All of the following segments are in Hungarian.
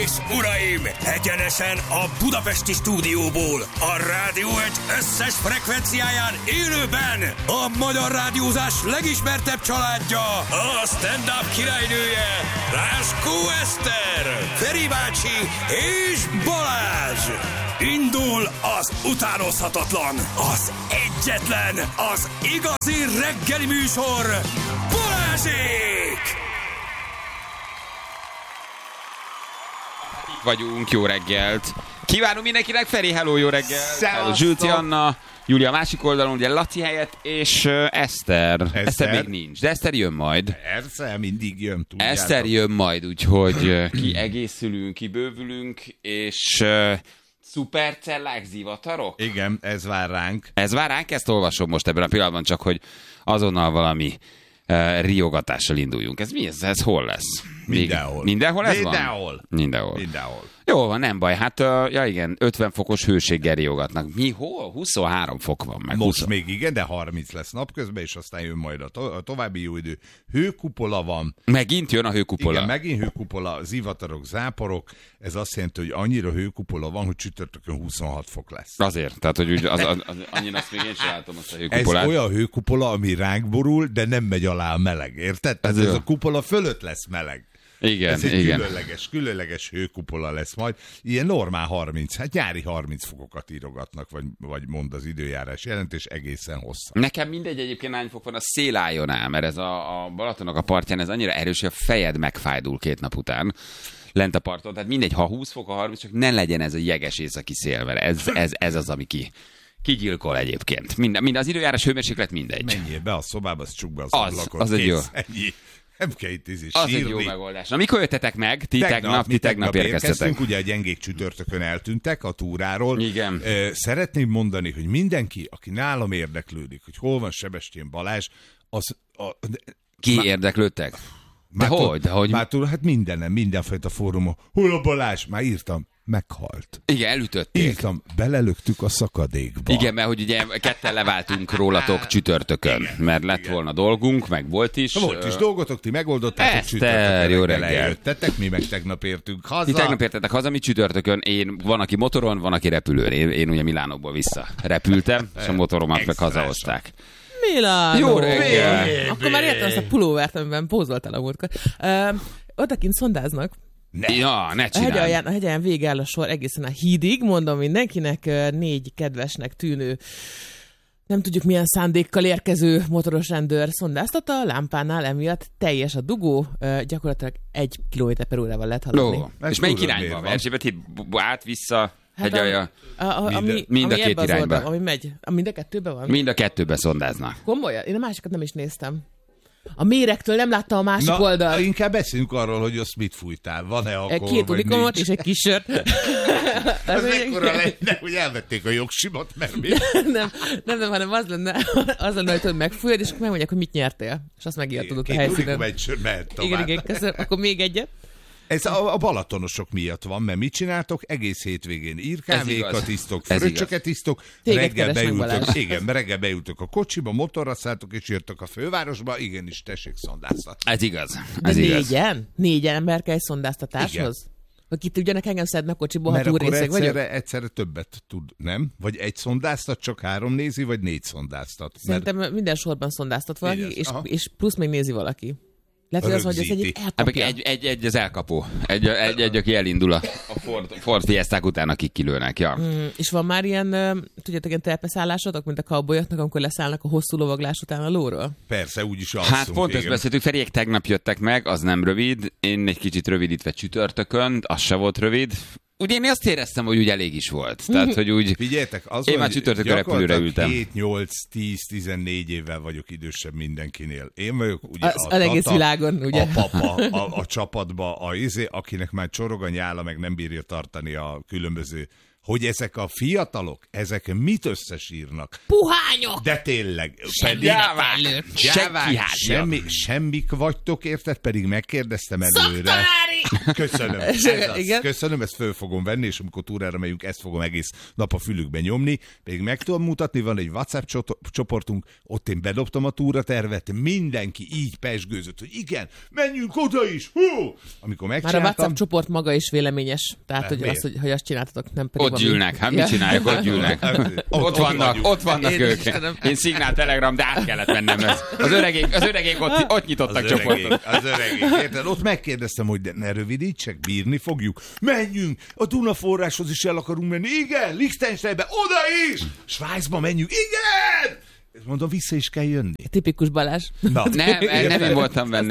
és uraim, egyenesen a budapesti stúdióból, a Rádió Egy összes frekvenciáján élőben a magyar rádiózás legismertebb családja, a stand-up királynője, Ráskó Eszter, Feri bácsi és Balázs. Indul az utánozhatatlan, az egyetlen, az igazi reggeli műsor, Balázsék! Vagyunk, jó reggelt! Kívánunk mindenkinek, Feri, hello, jó reggelt! Hello, Zsülci Anna, Júlia a másik oldalon, ugye Laci helyett, és Eszter. Eszter még nincs, de Eszter jön majd. Persze, mindig jön, tudjátok. Eszter jön majd, úgyhogy kiegészülünk, kibővülünk, és szupercellák, zivatarok? Igen, ez vár ránk. Ez vár ránk, ezt olvasom most ebben a pillanatban, csak hogy azonnal valami riogatással induljunk. Ez mi ez? Ez hol lesz? Mindenhol. Mindenhol ez Mindenhol. van? Mindenhol. Mindenhol. Jó van, nem baj. Hát, ja igen, 50 fokos hőséggel riogatnak. Mi hol? 23 fok van meg. Most még igen, de 30 lesz napközben, és aztán jön majd a további jó idő. Hőkupola van. Megint jön a hőkupola. Igen, megint hőkupola, zivatarok, záporok. Ez azt jelenti, hogy annyira hőkupola van, hogy csütörtökön 26 fok lesz. Azért, tehát hogy annyira azt még én sem látom azt a hőkupolát. Ez olyan hőkupola, ami ránk borul, de nem megy alá a meleg, érted? Ez a kupola fölött lesz meleg. Igen, ez egy igen. különleges hőkupola lesz majd. Ilyen normál 30, hát nyári 30 fokokat írogatnak, vagy mond az időjárás jelentés, egészen hosszú. Nekem mindegy egyébként hány fok van, a szél álljon ám, mert ez a Balatonok a partján, ez annyira erős, hogy a fejed megfájdul 2 nap után lent a parton. Tehát mindegy, ha 20 fok, a 30, csak ne legyen ez a jeges északi szél, mert ez az, ami kigyilkol egyébként. Mind az időjárás hőmérséklet mindegy. Menjél be a szobába, az csukd be az ablakot. Az egy jó. Ennyi. Nem kell itt sírni. Az egy jó megoldás. Na, mikor jöttetek meg? Ti tegnap érkeztetek. Ugye a gyengék csütörtökön eltűntek a túráról. Igen. Szeretném mondani, hogy mindenki, aki nálam érdeklődik, hogy hol van Sebestyén Balázs, az... Ki érdeklődtek? De hogy? Hát mindenfajta fórumon. Hol a Balázs? Már írtam. Meghalt. Igen, elütötték. Írtam, belelöktük a szakadékba. Igen, mert hogy ugye ketten leváltunk rólatok csütörtökön, igen, mert lett volna dolgunk, meg volt is. Volt is dolgotok, ti megoldottátok csütörtökön. Jó reggel. Eljöttetek, mi meg tegnap értünk haza. Ti tegnap értetek haza, mi csütörtökön. Van, aki motoron, van, aki repülőn. Én ugye Milánokból vissza repültem, és a motoromat meg hazahozták. Milánó. Jó reggel. Akkor már értem azt a pulóvert, amiben pózoltál a múltkor. Odakint szondáznak. Ne csinálj. A hegyen vége áll a sor egészen a hídig, mondom mindenkinek, 4 kedvesnek tűnő, nem tudjuk milyen szándékkal érkező motoros rendőr szondáztatta, a lámpánál emiatt teljes a dugó, gyakorlatilag 1 km/órával lehet haladni. És melyik irányba? Erzsébet híd át-vissza? Hát mind a két irányba. Ami megy. Mind a kettőben van? Mind a kettőben szondáznak. Komolyan? Én a másikat nem is néztem. A méregtől nem láttam a másik oldalt. Inkább beszéljünk arról, hogy azt mit fújtál. Van-e alkohol, 2 unikomot és egy kis sört. Ez ekkora lenne, hogy elvették a jogsimat, mert mi? nem, hanem az lenne, hogy megfújod, és megmondják, hogy mit nyertél. És azt megírtudod a helyszínen. Egy sör mehet tovább. Igen, köszönöm. Akkor még egyet. Ez a balatonosok miatt van, mert mit csináltok? Egész hétvégén írkávékat isztok, fröccsöket isztok, reggel bejutok a kocsiba, motorra szálltok, és jöttök a fővárosba, igenis, tessék szondáztatni. Ez igaz. Négyen ember kell egy szondáztatáshoz? Hogy ki tudjanak engem szedni a kocsiból, ha túlrészeg vagyok? Mert egyszerre többet tud, nem? Vagy egy szondáztat, csak 3 nézi, vagy 4 szondáztat? Szerintem minden sorban szondáztat valaki, és plusz még nézi valaki. Lehet, hogy az egyik elkapja. Egy az elkapó. Egy, aki elindul a Ford Fiesták után, akik kilőnek. Ja. És van már ilyen, tudjátok, ilyen terpeszállásotok, mint a cowboyoknak, amikor leszállnak a hosszú lovaglás után a lóról? Persze, úgyis alszunk. Hát pont ezt beszéltük, Feriek tegnap jöttek meg, az nem rövid. Én egy kicsit rövidítve csütörtökön, az se volt rövid. Ugye én azt éreztem, hogy úgy elég is volt. Tehát, hogy úgy... Figyeljetek, én már csütörtökön repülőre ültem. 7, 8, 10, 14 évvel vagyok idősebb mindenkinél. Én vagyok ugye az egész világon, ugye? A papa a csapatba, akinek már csorog a nyála, meg nem bírja tartani a különböző hogy ezek a fiatalok, ezek mit összesírnak. Puhányok! De tényleg. Gyávák! Semmik vagytok, érted? Pedig megkérdeztem előre. Köszönöm. Köszönöm, ezt föl fogom venni, és amikor túrára megyünk, ezt fogom egész nap a fülükbe nyomni. Pedig meg tudom mutatni, van egy WhatsApp csoportunk, ott én bedobtam a túratervet, mindenki így pezsgőzött, hogy igen, menjünk oda is, hú! Amikor megcsináltam... Már a WhatsApp csoport maga is véleményes, tehát hogy azt csináltatok, nem pedig... Ott gyűlnek, hát mit csináljuk, ott gyűlnek. Ott vannak ők. Én szignál Telegram, de át kellett mennem. Az öregék ott nyitottak csoportot. Az öregék, érted? Ott megkérdeztem, hogy de ne rövidítsek, bírni fogjuk. Menjünk, a Duna forráshoz is el akarunk menni. Igen, Liechtensteinbe, oda is! Svájcba menjünk, igen! Mondom, vissza is kell jönni. Tipikus Balázs. Nem én voltam benne.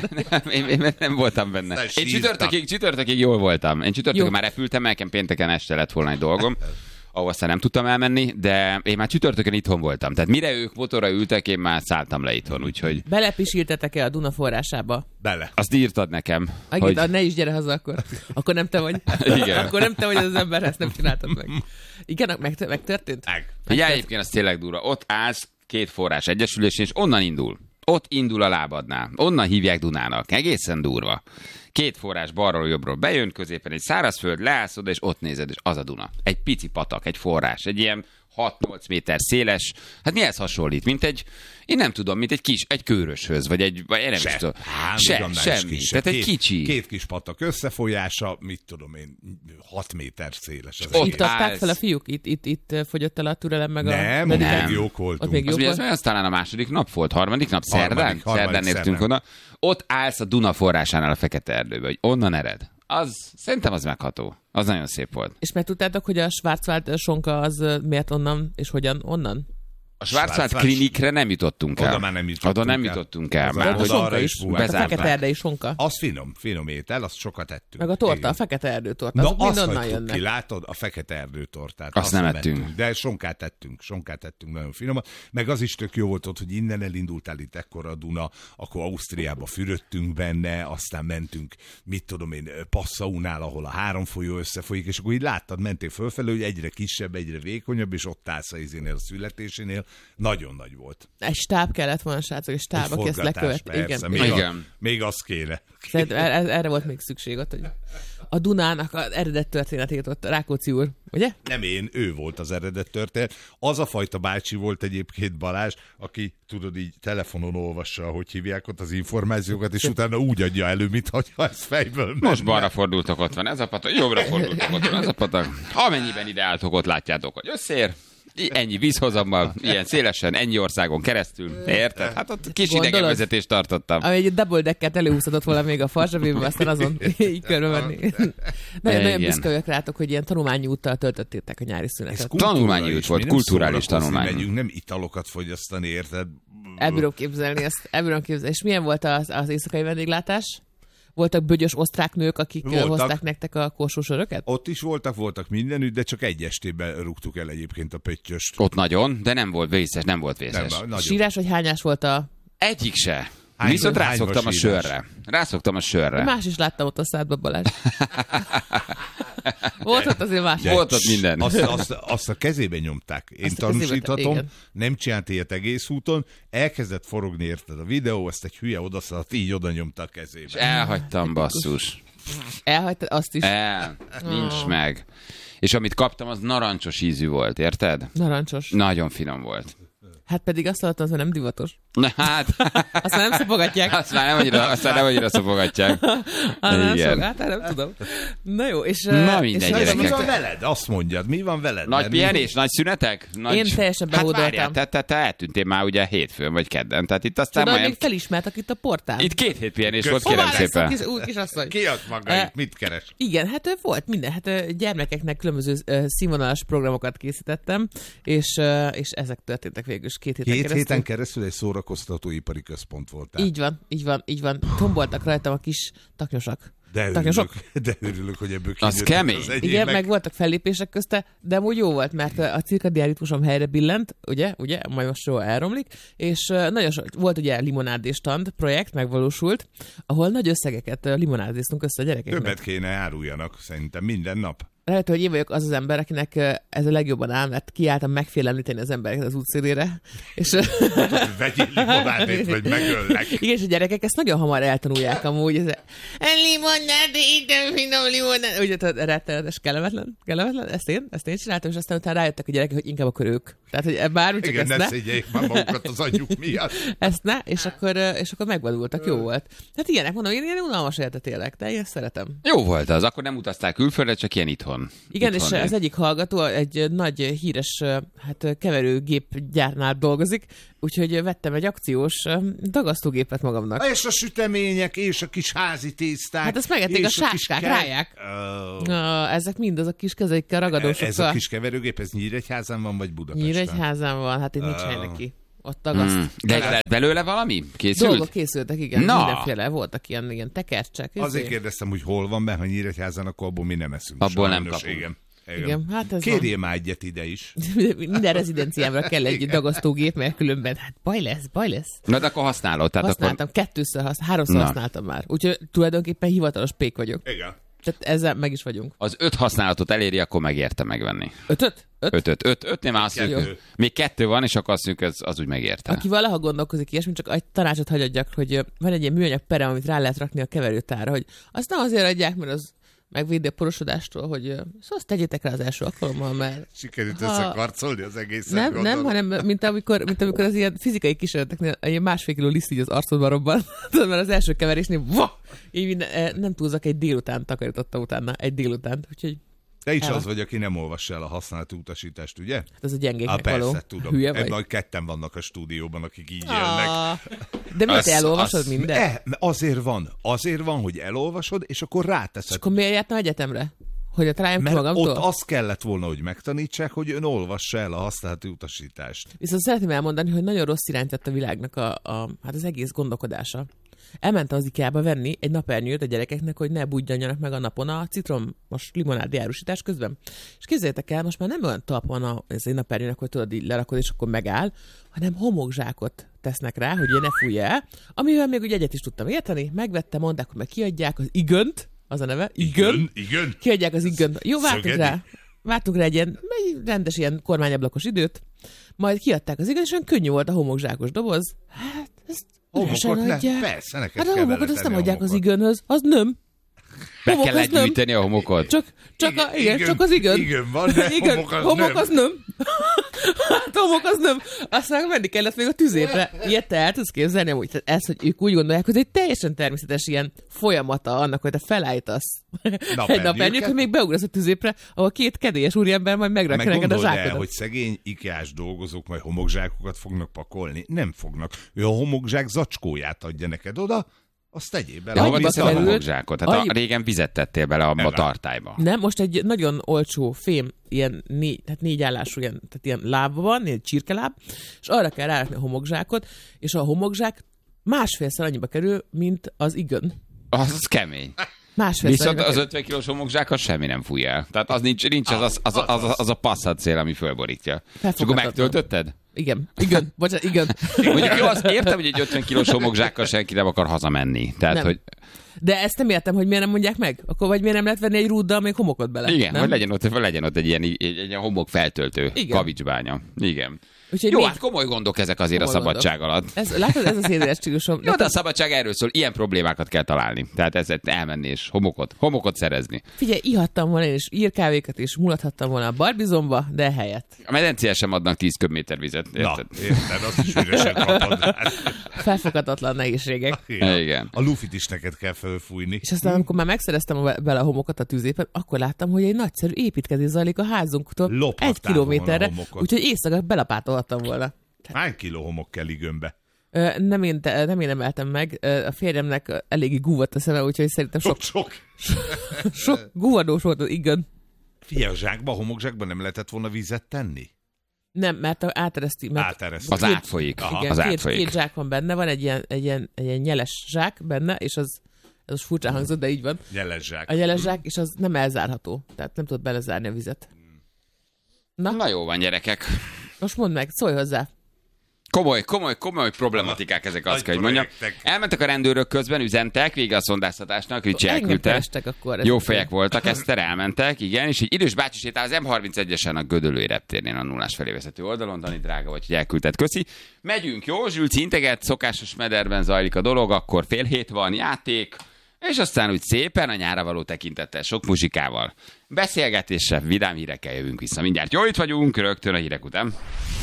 Én nem voltam benne. Én csütörtökig jól voltam. Én csütörtökig már repültem, nekem pénteken este lett volna egy dolgom, ahol aztán nem tudtam elmenni, de én már csütörtökön itthon voltam. Tehát mire ők motorra ültek, én már szálltam le itthon, úgyhogy... Belepisíltetek-e a Duna forrásába? Bele. Azt írtad nekem. Hogy... Ne is gyere haza akkor. Akkor nem te vagy. Igen. Akkor nem te vagy az ember, ezt nem csináltad meg. Igen, megtörtént? Ugye egyébként az tényleg durva. Ott állsz két forrás egyesülésén, és onnan indul. Ott indul a lábadnál. Onnan hívják Dunának. Egészen durva. Két forrás balról jobbról bejön, középen egy szárazföld, leállsz oda, és ott nézed, és az a Duna. Egy pici patak, egy forrás, egy ilyen 6-8 méter széles. Hát mihez hasonlít? Mint egy, én nem tudom, mint egy kőröshöz, vagy nem is tudom. Semmi. Tehát egy kicsi. Két kis patak összefolyása, mit tudom én, 6 méter széles. Itt adták fel a fiúk? Itt fogyott el a türelem meg nem, a... Nem, jók voltunk. Az talán a második nap volt, harmadik nap, szerdán néztünk oda. Ott állsz a Duna forrásánál a Fekete-erdőbe, hogy onnan ered. Szerintem az megható. Az nagyon szép volt. És meg tudtátok, hogy a Schwarzwald sonka az miért onnan, és hogyan onnan? A Schwarzwald klinikre nem jutottunk el. Oda nem jutottunk el. Már hogy sonka is. A Fekete-erdei sonka. Az finom étel, azt sokat ettünk. Meg a torta, a Fekete-erdő torta. Na azt hagytuk ki, látod, a Fekete-erdő tortát. Azt nem ettünk. De sonkát ettünk nagyon finomat. Meg az is tök jó volt ott, hogy innen elindultál itt ekkora a Duna, akkor Ausztriába fürödtünk benne, aztán mentünk, mit tudom én, Passaunál, ahol a 3 folyó összefolyik, és akkor így láttad, mentél fölfelé, hogy egyre kisebb, egyre vékonyabb, és ott állsz a izénél, a születésénél. Nagyon nagy volt. Egy stáb kellett volna, srácok, egy stáb, aki ezt lekövet. Igen. Még az kéne. Szerintem erre volt még szükség ott, hogy a Dunának az eredet történetét ott Rákóczi úr, ugye? Nem ő volt az eredet történet. Az a fajta bácsi volt egyébként Balázs, aki tudod így telefonon olvassa, hogy hívják ott az információkat, és utána úgy adja elő, mintha ez fejből menne. Most balra fordultok, ott van ez a patak, jobbra fordultok, ott van ez a patak. Amennyiben ide álltok, ott látjátok, hogy összér. Ennyi vízhozammal, ilyen szélesen, ennyi országon keresztül. Érted? Hát ott kis idegenvezetést tartottam. Ami egy double decket előhúzhatott volna még a Farsabébe, aztán azon így körbe menni. Nagyon büszke vagyok rátok, hogy ilyen tanulmányi úttal töltöttétek a nyári szünetet. Tanulmányi út volt, kulturális tanulmány. Megyünk, nem italokat fogyasztani, érted? Elbírom képzelni ezt. És milyen volt az éjszakai vendéglátás? Voltak bögyös osztrák nők, akik hozták nektek a korsósöröket? Ott is voltak mindenütt, de csak egy estében rúgtuk el egyébként a pöttyöst. Ott nagyon, de nem volt vészes. Nem, sírás vagy hányás volt a... Egyik se. Viszont rászoktam a sörre. Más is láttam ott a szádba, Balázs. Volt ott azért más. Volt ott minden. Azt a kezében nyomták. Én tanúsíthatom, nem csinált ilyet egész úton, elkezdett forogni, érted a videó, ezt egy hülye odaszaladt, így oda nyomta a kezébe. És elhagytam, basszus. Elhagytad azt is? Nincs meg. És amit kaptam, az narancsos ízű volt, érted? Narancsos. Nagyon finom volt. Hát pedig azt hallottam, az nem divatos. Hát. Azt már nem szopogatják. Azt már nem annyira szopogatják. Igen. Hát nem tudom. Na jó, és... Na mindegy, gyerekek. Mi van veled? Azt mondjad, mi van veled? Nagy pihenés, nagy szünetek? Én teljesen behódoltam. Hát várjál, te eltűntél már ugye hétfőn vagy kedden. Tehát itt aztán majd... még felismertek itt a portán. Itt 2 hét pihenés volt, kérem szépen. Új kisasszony. Ki az maga itt? Mit keres? Igen, hát volt minden. Hát gyermekeknek különböző színvonalas programokat készítettem, és ezek történtek végül is 2 héten keresztül. 2 héten keresztül egy szórakoztatóipari központ voltál. Így van. Tomboltak rajtam a kis taknyosak. De örülök, hogy ebből az kemény. Igen, meg voltak fellépések közte, de amúgy jó volt, mert a cirkadián ritmusom helyre billent, ugye, majd most jól elromlik, és nagyon volt ugye limonádéstand projekt, megvalósult, ahol nagy összegeket limonádéztunk össze a gyerekeknek. Többet kéne áruljanak, szerintem minden nap. Lehet, hogy én vagyok az ember, akinek ez a legjobban áll, mert kiálltam megfélemlíteni az embereket az útszélére. És... Vegyél limonádét, vagy megöllek. Igen, és a gyerekek ezt nagyon hamar eltanulják amúgy. Limonádé, finom limonádé. Ugye, rettenetes, kellemetlen. Ezt én csináltam, és aztán utána rájöttek a gyerekek, hogy inkább akkor ők. Tehát, hogy bármi csak igen, ezt ne szégyeljék már magukat az agyuk miatt. Ezt ne, és akkor megvadultak, jó volt. Hát ilyenek, mondom, én ilyen unalmas életet élek, de én szeretem. Jó volt az, akkor nem utaztál külföldre, csak ilyen itthon. Igen, itthon és az egyik hallgató egy nagy híres keverőgépgyárnál dolgozik, úgyhogy vettem egy akciós dagasztógépet magamnak. És a sütemények, és a kis házi tészták. Hát ezt megették a sáskák, ráják. Ezek mind azok kis kezeikkel ragadósokkal. Ez a kis keverőgép, ez Nyíregyházán van, vagy Budapesten? Nyíregyházán van, hát itt nincs hely neki. Ott tagaszt. De lett belőle valami? Készült? Dolgok készültek, igen. Na. Mindenféle voltak ilyen tekercsek. Azért kérdeztem, hogy hol van be, ha Nyíregyházán, akkor abból mi nem eszünk. Abból nem kapunk. Igen, hát ez kérjél már egyet ide is. Minden rezidenciámra kell egy dagasztógép, mert különben hát baj lesz. Na, de akkor használod. Tehát használtam, akkor... háromszor használtam már. Úgyhogy tulajdonképpen hivatalos pék vagyok. Igen. Tehát ezzel meg is vagyunk. Az 5 használatot eléri, akkor megérte megvenni. 5-5-nél már azt mondjuk, még 2 van, és akkor azt mondjuk, az úgy megérte. Aki valaha gondolkozik ilyesmi, csak egy tanácsot hagyjak, hogy van egy ilyen műanyag perem, amit rá lehet rakni a keverőtárra, hogy azt nem azért adják, mert az megvédi a porosodástól, hogy szóval azt tegyétek rá az első alkalommal, mert... Sikerült összekarcolni az egészen. Nem, hanem mint amikor az ilyen fizikai kísérleteknél ilyen 1,5 kiló liszt így az arcodban robban, mert az első keverésnél így nem túlzak, egy délután takarítottam utána, egy délután, úgyhogy... Te is az vagy, aki nem olvassa el a használati utasítást, ugye? Hát ez a gyengéknek való. Persze, tudom. Ebben ketten vannak a stúdióban, akik így élnek. De miért elolvasod mindent? Azért van, hogy elolvasod, és akkor ráteszed. És akkor miért jártam egyetemre? Hogy a találjam ki magamtól? Ott azt kellett volna, hogy megtanítsák, hogy ön olvassa el a használati utasítást. Viszont szeretném elmondani, hogy nagyon rossz irányt vett a világnak hát az egész gondolkodása. Elmentem az IKEA-ba venni egy napernyőt a gyerekeknek, hogy ne budjanjanak meg a napon a citromos limonádi árusítás közben. És képzeljétek el, most már nem olyan talp van ez egy napernyőnek, hogy tudod, így lerakod, és akkor megáll, hanem homokzsákot tesznek rá, hogy ne fújja el, amivel még úgy egyet is tudtam érteni. Megvettem, mondták, hogy meg kiadják az igönt, az a neve, igen. Kiadják az igönt. Jó, vártunk rá egy rendes ilyen kormányablakos időt, majd kiadták az igönt, és olyan könnyű volt a homokzsákos doboz. Hát, ezt homokot persze, neked hát a homokot azt nem adják az igönhöz, az nem. Be kellett gyűjteni a homokot. Csak az igön. Igen van, de homok az nem. Hát homok az nem. Aztán menni kellett még a tüzépre. Ilyet te el tudsz képzelni, amúgy. Tehát ez, hogy ők úgy gondolják, hogy ez egy teljesen természetes ilyen folyamata annak, hogy te felállítasz egy napernyőt, hogy még beugrasz a tüzépre, ahol 2 kedélyes úriember majd megrakja neked a zsákodat. El, hogy szegény IKEA-s dolgozók majd homokzsákokat fognak pakolni. Nem fognak. Ő a homokzsák zacskóját adja neked oda, azt tegyél bele. De hova teszed a homokzsákot? Tehát régen vizet tettél bele a tartályba. Nem, most egy nagyon olcsó fém, ilyen 4 állású, tehát ilyen láb van, ilyen csirkeláb, és arra kell rárakni a homokzsákot, és a homokzsák 1,5-szer annyiba kerül, mint az igön. Az kemény. Viszont az 50 kilós homokzsák, az semmi nem fúj el. Tehát az nincs az a Passat cél, ami fölborítja. És akkor megtöltötted? Igen. Bocsánat, igen. Mondjuk jó, azt értem, hogy egy 50 kilós homokzsákkal senki nem akar hazamenni. Tehát, nem. Hogy... De ezt nem értem, hogy miért nem mondják meg. Akkor vagy miért nem lehet venni egy rúddal még homokot bele? Igen, hogy legyen ott egy ilyen homok feltöltő kavicsbánya. Igen. Úgyhogy jó, hát komoly gondok ezek azért a szabadság alatt. Látod, ez az édes stílusom. Jó, de a szabadság erről szól, ilyen problémákat kell találni. Tehát ezzel elmenni és homokot szerezni. Figyelj, ihattam volna én is írkávékat, és mulathattam volna a barbizomba, de helyett. A medencéhez sem adnak 10 köbméter vizet. Érted, azt is üresen kapod. Felfoghatatlan nehézségek. Igen. A lufit is neked kell fölfújni. És aztán, amikor már megszereztem bele a homokat a tűzépen, akkor láttam, hogy egy nagyszerű építkezés zajlik a házunktól 1 kilométerre, úgyhogy éjszaka belapátolhattam volna. Hány kiló homok kell igönbe? Nem én emeltem meg. A férjemnek eléggé gúvadt a szeme, úgyhogy szerintem sok gúvadós volt az igen. Figyelj, a zsákba, a homokzsákban nem lehetett volna vizet tenni? Nem, mert átereszti. Az átfolyik. Igen, két zsák van benne, van egy ilyen nyeles zsák benne, és az furcsán hangzott, de így van. Nyeles zsák. A nyeles zsák, és az nem elzárható. Tehát nem tudod belezárni a vizet. Na jó van, gyerekek. Most mondd meg, szólj hozzá. Komoly problematikák ezek, azt kell, hogy mondjam. Elmentek a rendőrök közben, üzentek, vége a szondáztatásnak, Ricsi elküldte. Jó fejek voltak, Eszter, elmentek, igen, és egy idős bácsi sétál az M31-esen a Gödöllői reptérnél a 0-ás felé vezető oldalon. Dani, drága vagy, hogy elküldted, köszi. Megyünk, jó? Zsülci integet, szokásos mederben zajlik a dolog, akkor 6:30 van, játék, és aztán úgy szépen a nyára való tekintettel, sok muzsikával, beszélgetésre, vidám hírekkel jövünk vissza. Mindjárt jó, itt vagyunk, rögtön a hírek után.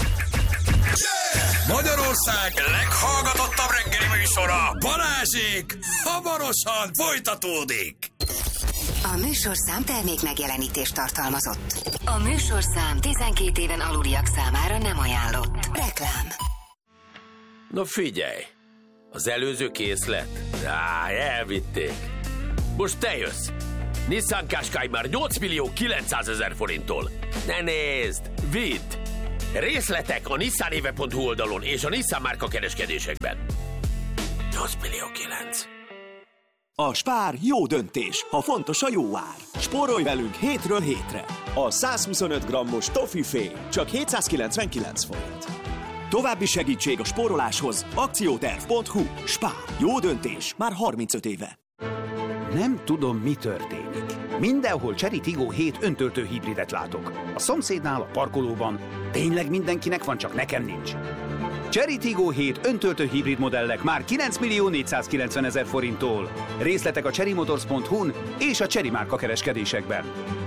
Magyarország leghallgatottabb reggeli műsora, Balázsék, hamarosan folytatódik. A műsorszám termék megjelenítést tartalmazott. A műsorszám 12 éven aluliak számára nem ajánlott. Reklám. Na figyelj, az előző készlet? Elvitték. Most te jössz. Nissan Qashqai már 8.900.000 forinttól. Ne nézd, vidd! Részletek a nissanéve.hu oldalon és a Nissan márka kereskedésekben. 8.900.000. A Spár jó döntés, ha fontos a jó ár. Spórolj velünk hétről hétre. A 125 grammos toffifé csak 799 forint. További segítség a spóroláshoz akcióterv.hu. Spár. Jó döntés már 35 éve. Nem tudom, mi történik. Mindenhol Chery Tiggo 7 öntöltő hibridet látok. A szomszédnál, a parkolóban. Tényleg mindenkinek van, csak nekem nincs. Chery Tiggo 7 öntöltő hibrid modellek már 9.490.000 forinttól. Részletek a cherrymotors.hu-n és a Chery márka kereskedésekben.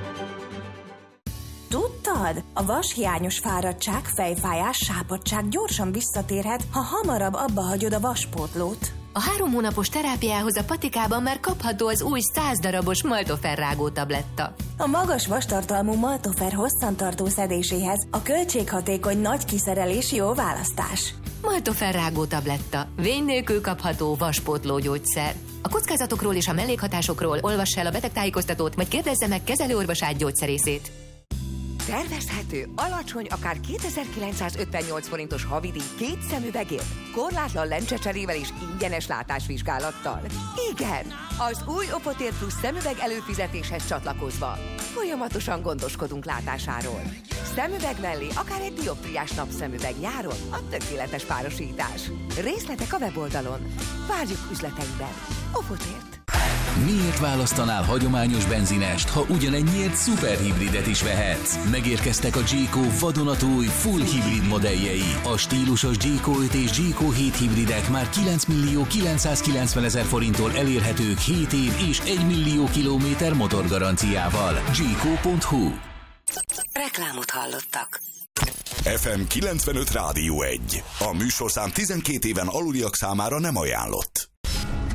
Tudtad? A vashiányos fáradtság, fejfájás, sápadtság gyorsan visszatérhet, ha hamarabb abba hagyod a vaspótlót. A 3 hónapos terápiához a patikában már kapható az új 100 darabos Maltofer rágó tabletta. A magas vastartalmú Maltofer hosszantartó szedéséhez a költséghatékony nagy kiszerelés jó választás. Maltofer rágó tabletta. Vény nélkül kapható vaspótló gyógyszer. A kockázatokról és a mellékhatásokról olvass el a betegtájékoztatót, vagy kérdezze meg kezelőorvosát, gyógyszerészét. Tervezhető, alacsony, akár 2958 forintos havidíj 2 szemüvegért, korlátlan lencsecserével és ingyenes látásvizsgálattal. Igen, az új Opotér Plus szemüveg előfizetéshez csatlakozva. Folyamatosan gondoskodunk látásáról. Szemüveg mellé akár egy dioptriás napszemüveg nyáron, a tökéletes párosítás. Részletek a weboldalon. Várjuk üzleteinkben. Opotért. Miért választanál hagyományos benzinest, ha ugyanennyiért szuperhibridet is vehetsz? Megérkeztek a G-Co vadonatúj full hibrid modelljei. A stílusos G-Co 5 és G-Co 7 hibridek már 9.990.000 forinttól elérhetők 7 év és 1 millió kilométer motorgaranciával. G-Co.hu. Reklámot hallottak. FM 95 Rádió 1. A műsorszám 12 éven aluliak számára nem ajánlott.